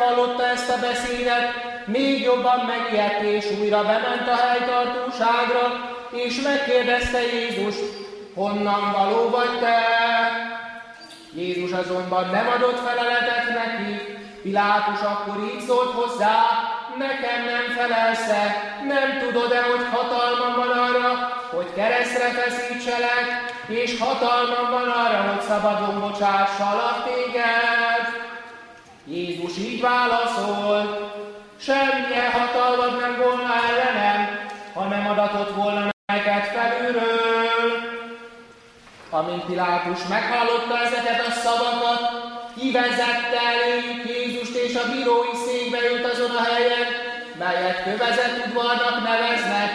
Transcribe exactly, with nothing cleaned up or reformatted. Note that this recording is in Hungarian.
meghallotta ezt a beszédet, még jobban megijedt és újra bement a helytartóságra, és megkérdezte Jézust, honnan való vagy te? Jézus azonban nem adott feleletet neki. Pilátus akkor így szólt hozzá, nekem nem felelsz-e, nem tudod-e, hogy hatalmam van arra, hogy keresztre feszítselek, és hatalmam van arra, hogy szabadon bocsássalak téged? Jézus így válaszolt, semmilyen hatalmad nem volna ellenem, ha nem adatott volna neked felülről. Amint Pilátus meghallotta ezeket a szavakat, kivezette eléjük Jézust, és a bírói székbe ült azon a helyen, melyet kövezett udvarnak neveznek,